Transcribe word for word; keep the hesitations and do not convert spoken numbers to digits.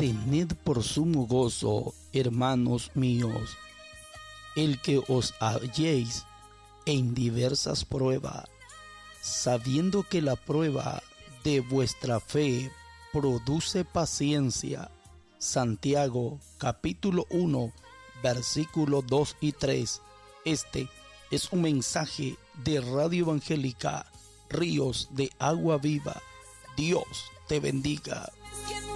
Tened por sumo gozo, hermanos míos, el que os halléis en diversas pruebas, sabiendo que la prueba de vuestra fe produce paciencia. Santiago capítulo uno, versículos dos y tres. Este es un mensaje de Radio Evangélica Ríos de Agua Viva. Dios te bendiga.